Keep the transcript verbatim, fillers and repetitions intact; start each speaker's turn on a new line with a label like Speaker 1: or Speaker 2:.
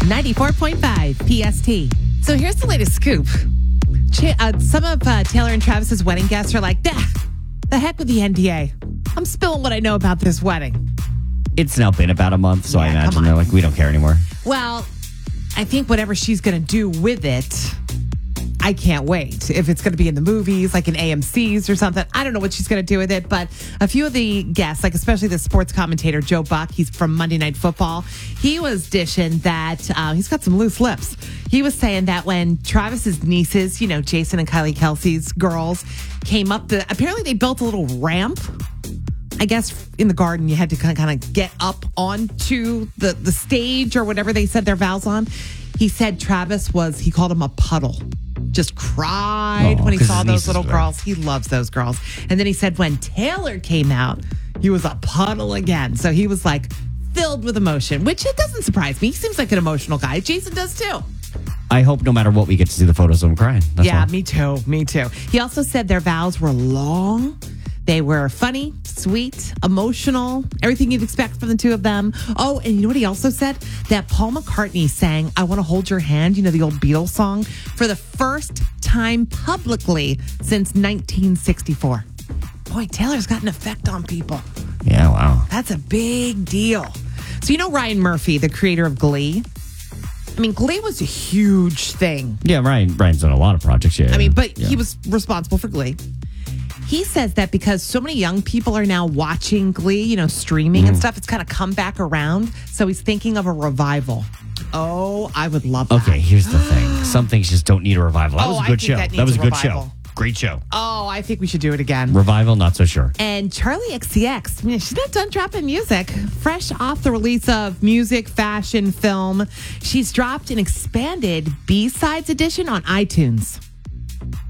Speaker 1: ninety-four point five P S T. So here's the latest scoop. Ch- uh, some of uh, Taylor and Travis's wedding guests are like, "Dah, the heck with the N D A. I'm spilling what I know about this wedding."
Speaker 2: It's now been about a month, so I
Speaker 1: Yeah, come
Speaker 2: imagine
Speaker 1: on.
Speaker 2: they're like, we don't care anymore.
Speaker 1: Well, I think whatever she's going to do with it, I can't wait. If it's going to be in the movies, like in A M C's or something, I don't know what she's going to do with it. But a few of the guests, like especially the sports commentator, Joe Buck, he's from Monday Night Football. He was dishing that uh, he's got some loose lips. He was saying that when Travis's nieces, you know, Jason and Kylie Kelsey's girls, came up the, apparently they built a little ramp. I guess in the garden, you had to kind of, kind of get up onto the, the stage or whatever they said their vows on. He said Travis was, he called him a puddle. Just cried
Speaker 2: Oh,
Speaker 1: when he
Speaker 2: 'cause
Speaker 1: saw
Speaker 2: his
Speaker 1: those
Speaker 2: nieces
Speaker 1: little
Speaker 2: were-
Speaker 1: girls. He loves those girls. And then he said when Taylor came out, he was a puddle again. So he was like filled with emotion, which it doesn't surprise me. He seems like an emotional guy. Jason does too.
Speaker 2: I hope no matter what, we get to see the photos of him crying. That's
Speaker 1: yeah,
Speaker 2: all.
Speaker 1: me too. Me too. He also said their vows were long. They were funny, sweet, emotional, everything you'd expect from the two of them. Oh, and you know what he also said? That Paul McCartney sang I Want to Hold Your Hand, you know, the old Beatles song, for the first time publicly since nineteen sixty-four. Boy, Taylor's got an effect on people.
Speaker 2: Yeah, wow.
Speaker 1: That's a big deal. So you know Ryan Murphy, the creator of Glee? I mean, Glee was a huge thing.
Speaker 2: Yeah, Ryan, Ryan's done a lot of projects, yeah.
Speaker 1: I mean, but
Speaker 2: yeah.
Speaker 1: he was responsible for Glee. He says that because so many young people are now watching Glee, you know, streaming
Speaker 2: Mm.
Speaker 1: and stuff, it's kind of come back around. So he's thinking of a revival. Oh, I would love that.
Speaker 2: Okay, here's the thing. Some things just don't need a revival. That
Speaker 1: Oh,
Speaker 2: was a
Speaker 1: I
Speaker 2: good
Speaker 1: think
Speaker 2: show.
Speaker 1: that
Speaker 2: That,
Speaker 1: needs
Speaker 2: was a
Speaker 1: a
Speaker 2: good
Speaker 1: revival.
Speaker 2: show. Great show.
Speaker 1: Oh, I think we should do it again.
Speaker 2: Revival, not so sure.
Speaker 1: And Charlie X C X, I mean, she's not done dropping music. Fresh off the release of music, fashion, film, she's dropped an expanded B-Sides edition on iTunes.